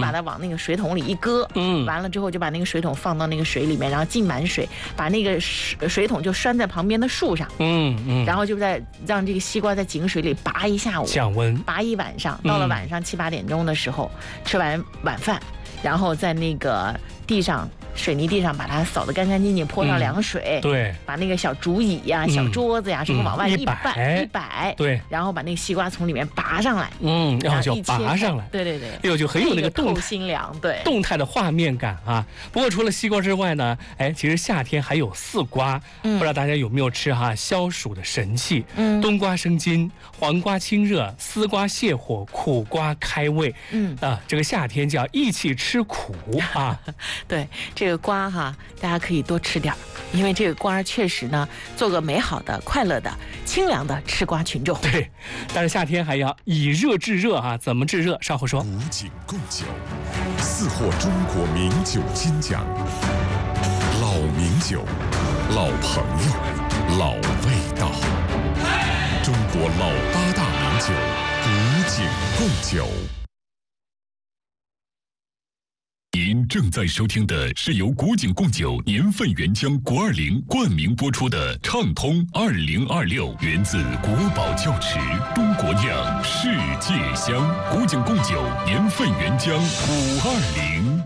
把它往那个水桶里一搁，完了之后就把那个水桶放到那个水里面，然后浸满水，把那个水桶就拴在旁边的树上，然后就在让这个西瓜在井水里拔一下午， 降温， 拔一晚上，到了晚上7、8点钟的时候，吃完晚饭，然后在那个地上。水泥地上把它扫得干干净净，泼上凉水， 对， 把那个小竹椅呀、小桌子呀什么往外一摆， 对， 然后把那个西瓜从里面拔上来， 然后就拔上来， 对，哎呦，就很有那个透心凉，对， 动态的画面感啊。不过除了西瓜之外呢，其实夏天还有四瓜，不知道大家有没有吃哈？消暑的神器，冬瓜生津，黄瓜清热，丝瓜泻火，苦瓜开胃，这个夏天就要一起吃苦啊。 对，这个瓜哈，大家可以多吃点，因为这个瓜确实呢，做个美好的、快乐的、清凉的吃瓜群众。 对，但是夏天还要以热制热啊，怎么制热？稍后说。 古井贡酒4获中国名酒金奖，老名酒，老朋友，老味道。中国老8大名酒，古井贡酒。您正在收听的是由古井贡酒年份原浆国20冠名播出的畅通2026，源自国宝窖池，中国酿，世界香。古井贡酒年份原浆520。